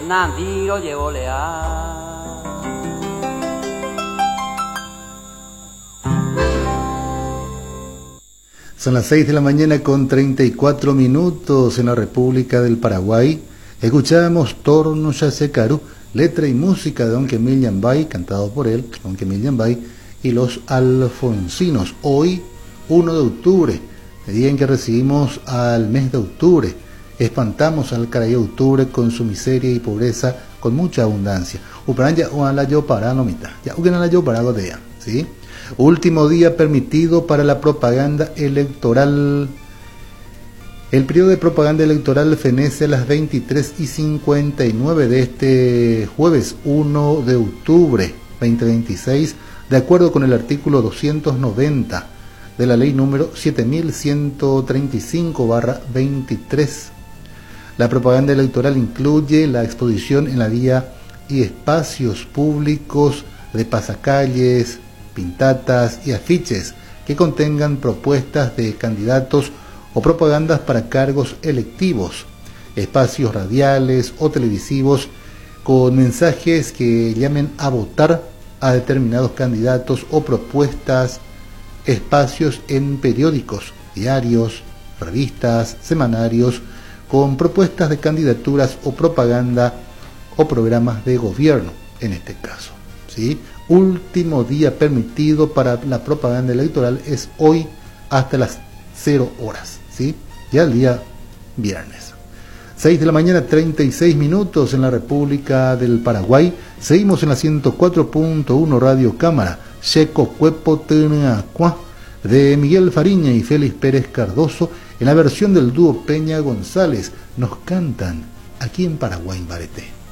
Nandi lo llevo leal. Son las 6 de la mañana con 34 minutos en la República del Paraguay. Escuchamos Torno Yacecaru, letra y música de Don Quemil Yambay, cantado por él, Don Quemil Yambay, y los Alfonsinos. Hoy, 1 de octubre, el día en que recibimos al mes de octubre. Espantamos al caray octubre con su miseria y pobreza, con mucha abundancia. Uparanya o la yo para no mitad. Ya la yo para godea, ¿sí? Último día permitido para la propaganda electoral. El periodo de propaganda electoral fenece a las 23:59 de este jueves 1 de octubre 2026, de acuerdo con el artículo 290 de la ley número 7135/23. La propaganda electoral incluye la exposición en la vía y espacios públicos de pasacalles, pintatas y afiches que contengan propuestas de candidatos o propagandas para cargos electivos, espacios radiales o televisivos con mensajes que llamen a votar a determinados candidatos o propuestas, espacios en periódicos, diarios, revistas, semanarios con propuestas de candidaturas o propaganda o programas de gobierno, en este caso, ¿sí? Último día permitido para la propaganda electoral es hoy hasta las 0 horas, ¿sí? Ya el día viernes. 6 de la mañana, 36 minutos en la República del Paraguay. Seguimos en la 104.1 Radio Cámara, Checo Cuepo Teneacua, de Miguel Fariña y Félix Pérez Cardoso, en la versión del dúo Peña González. Nos cantan aquí en Paraguay, Bareté.